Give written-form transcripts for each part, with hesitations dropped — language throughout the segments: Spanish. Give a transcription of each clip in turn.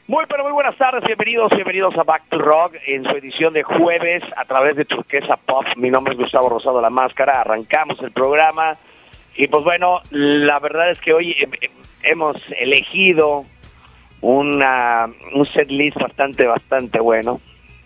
Pero muy buenas tardes, bienvenidos a Back to Rock en su edición de jueves a través de Turquesa Pop. Mi nombre es Gustavo Rosado La Máscara, arrancamos el programa y pues bueno, la verdad es que hoy hemos elegido un set list bastante bueno.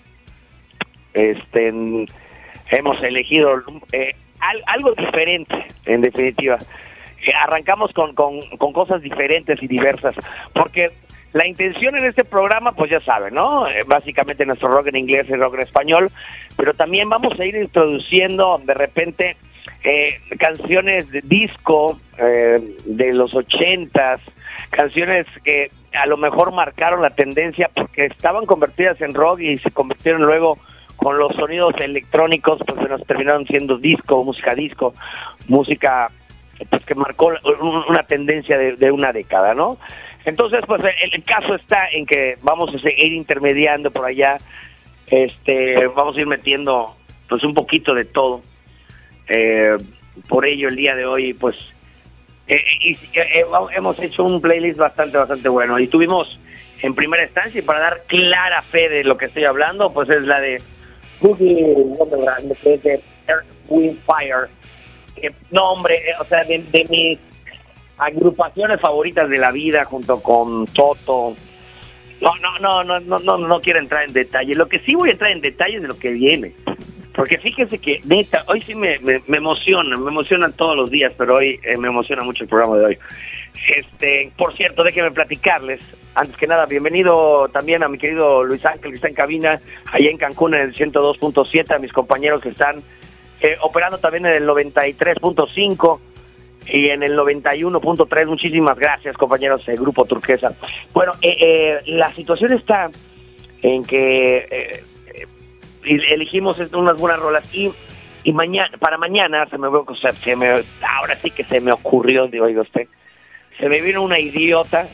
Hemos elegido algo diferente, en definitiva. Arrancamos con cosas diferentes y diversas, porque la intención en este programa, pues ya saben, ¿no? Básicamente nuestro rock en inglés y rock en español, pero también vamos a ir introduciendo de repente canciones de disco de los 80s, canciones que a lo mejor marcaron la tendencia porque estaban convertidas en rock y se convirtieron luego con los sonidos electrónicos, pues se nos terminaron siendo música pues que marcó una tendencia de una década, ¿no? Entonces, pues el caso está en que vamos a seguir intermediando por allá, vamos a ir metiendo pues un poquito de todo. Por ello el día de hoy, pues hemos hecho un playlist bastante bueno. Y tuvimos en primera instancia, y para dar clara fe de lo que estoy hablando, pues es la de Boogie Wonderland, que es de Earth, Wind, Fire. No, hombre, o sea, de mis agrupaciones favoritas de la vida, junto con Toto. No quiero entrar en detalle. Lo que sí voy a entrar en detalle es de lo que viene, porque fíjense que neta, hoy sí me emocionan todos los días, pero hoy me emociona mucho el programa de hoy. Por cierto, déjenme platicarles, antes que nada, bienvenido también a mi querido Luis Ángel, que está en cabina, allá en Cancún, en el 102.7, a mis compañeros que están operando también en el 93.5 y en el 91.3, muchísimas gracias, compañeros del Grupo Turquesa. Bueno, la situación está en que elegimos unas buenas rolas y para mañana ahora sí que se me ocurrió, oiga usted, se me vino una idea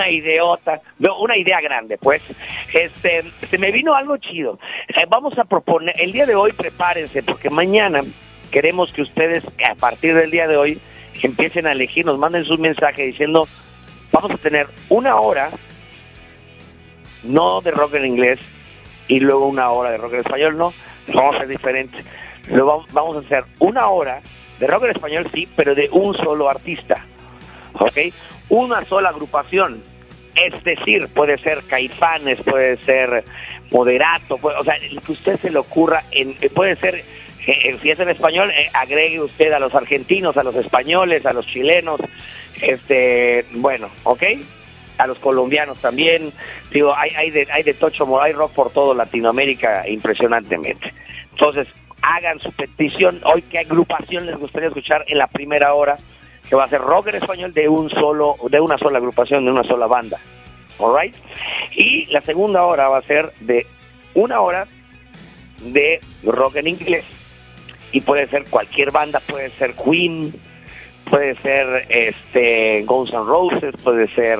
grande, pues, se me vino algo chido. Vamos a proponer, el día de hoy prepárense, porque mañana queremos que ustedes, a partir del día de hoy, empiecen a elegir, nos manden sus mensajes diciendo, vamos a tener una hora, no de rock en inglés, y luego una hora de rock en español, no, vamos a hacer diferente. Vamos a hacer una hora de rock en español, sí, pero de un solo artista. ¿Ok? Una sola agrupación, es decir, puede ser Caifanes, puede ser Moderato, o sea, el que usted se le ocurra, puede ser, si es en español, agregue usted a los argentinos, a los españoles, a los chilenos, bueno, ¿ok? A los colombianos también, digo, hay de tocho, hay rock por todo Latinoamérica impresionantemente. Entonces, hagan su petición, hoy qué agrupación les gustaría escuchar en la primera hora, que va a ser rock en español de una sola agrupación, de una sola banda. Alright? Y la segunda hora va a ser de una hora de rock en inglés. Y puede ser cualquier banda, puede ser Queen, puede ser Guns N' Roses, puede ser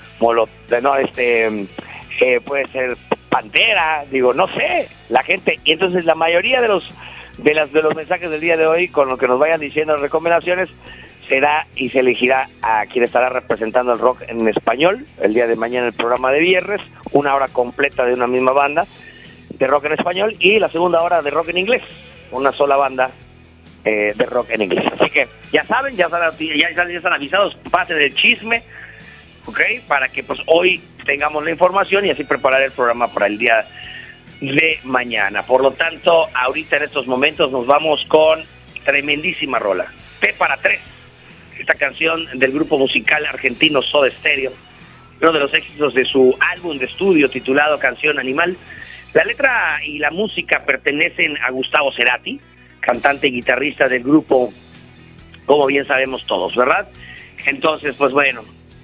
puede ser Pantera, digo, no sé, la gente. Y entonces la mayoría de los mensajes del día de hoy, con lo que nos vayan diciendo recomendaciones, será y se elegirá a quien estará representando el rock en español el día de mañana en el programa de viernes, una hora completa de una misma banda de rock en español y la segunda hora de rock en inglés, una sola banda de rock en inglés. Así que ya saben, ya están avisados, pasen el chisme, ¿ok? Para que pues hoy tengamos la información y así preparar el programa para el día de mañana. Por lo tanto, ahorita en estos momentos nos vamos con tremendísima rola, P para 3. Esta canción del grupo musical argentino Soda Stereo, uno de los éxitos de su álbum de estudio titulado Canción Animal. La letra y la música pertenecen a Gustavo Cerati, cantante y guitarrista del grupo, como bien sabemos todos, ¿verdad? Entonces, pues bueno,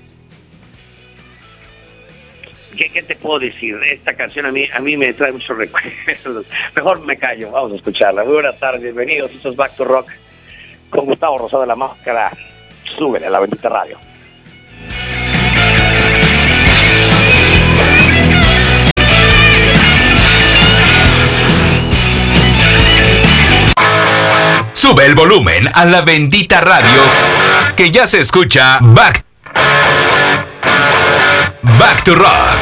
¿qué te puedo decir? Esta canción a mí me trae muchos recuerdos. Mejor me callo, vamos a escucharla. Muy buenas tardes, bienvenidos, esto es Back to Rock con Gustavo Rosado La Máscara. Súbele a la bendita radio. Sube el volumen a la bendita radio, que ya se escucha Back to Rock.